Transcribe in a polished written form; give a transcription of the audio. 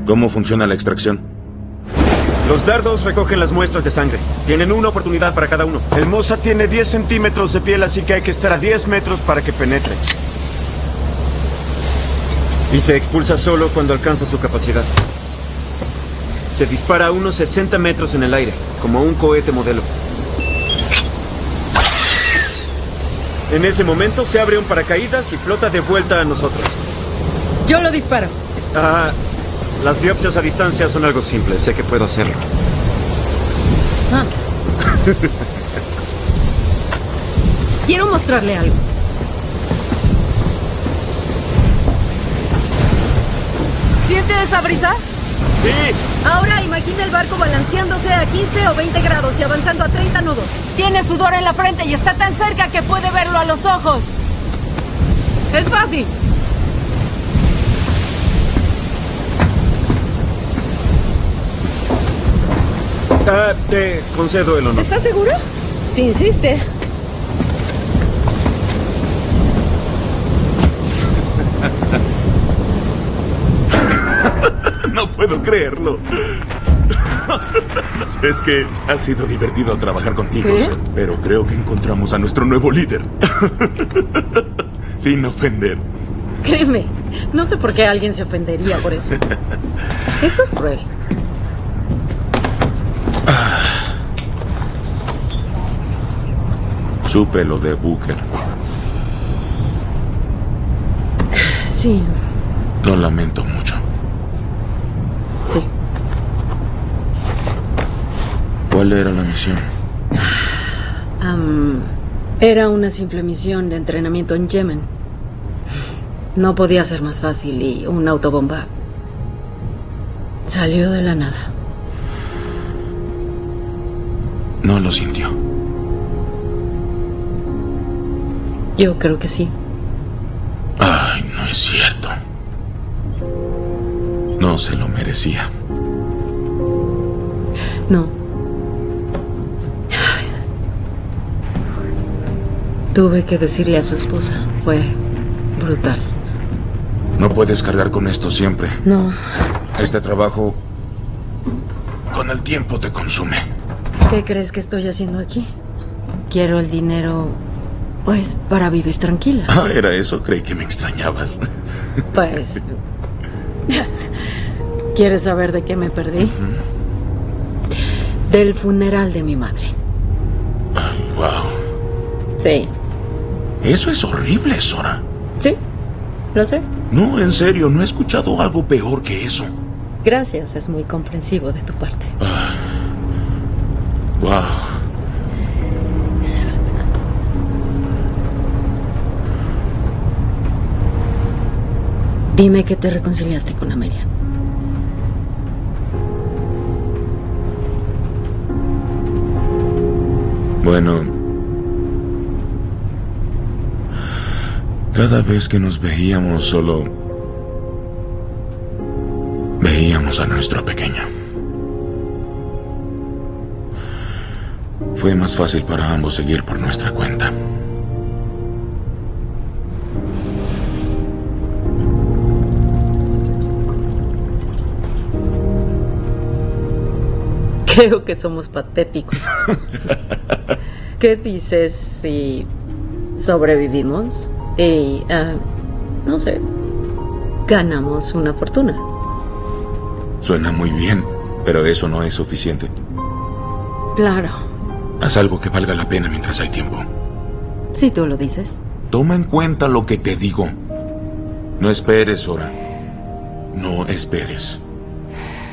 ¿Cómo funciona la extracción? Los dardos recogen las muestras de sangre. Tienen una oportunidad para cada uno. El Mossad tiene 10 centímetros de piel, así que hay que estar a 10 metros para que penetre. Y se expulsa solo cuando alcanza su capacidad. Se dispara a unos 60 metros en el aire, como un cohete modelo. En ese momento se abre un paracaídas y flota de vuelta a nosotros. Yo lo disparo. Las biopsias a distancia son algo simple. Sé que puedo hacerlo. Quiero mostrarle algo. ¿Siente esa brisa? ¡Sí! Ahora imagina el barco balanceándose a 15 o 20 grados y avanzando a 30 nudos. Tiene sudor en la frente y está tan cerca que puede verlo a los ojos. Es fácil. Te concedo el honor. ¿Estás seguro? Si insiste. No puedo creerlo. Es que ha sido divertido trabajar contigo, ¿Qué? Seth, pero creo que encontramos a nuestro nuevo líder. Sin ofender. Créeme, no sé por qué alguien se ofendería por eso. Eso es cruel. Supe lo de Booker. Sí, Lo lamento mucho. sí. ¿Cuál era la misión? Era una simple misión de entrenamiento en Yemen. No podía ser más fácil y una autobomba salió de la nada. No lo sintió. Yo creo que sí. Ay, no es cierto. No se lo merecía. No. Tuve que decirle a su esposa. Fue brutal. No puedes cargar con esto siempre. No. Este trabajo con el tiempo te consume. ¿Qué crees que estoy haciendo aquí? Quiero el dinero, pues, para vivir tranquila. Ah, era eso. Creí que me extrañabas. Pues... ¿Quieres saber de qué me perdí? Del funeral de mi madre. Ay, wow. Sí. Eso es horrible, Sora. Sí, lo sé. No, en serio, no he escuchado algo peor que eso. Gracias, es muy comprensivo de tu parte. Wow. Dime que te reconciliaste con Amelia. Bueno, cada vez que nos veíamos solo veíamos a nuestra pequeña. Fue más fácil para ambos seguir por nuestra cuenta. Creo que somos patéticos. ¿Qué dices si sobrevivimos y, no sé, ganamos una fortuna? Suena muy bien, pero eso no es suficiente. Claro, Haz algo que valga la pena mientras hay tiempo. si tú lo dices. Toma en cuenta lo que te digo. No esperes, Sora. No esperes.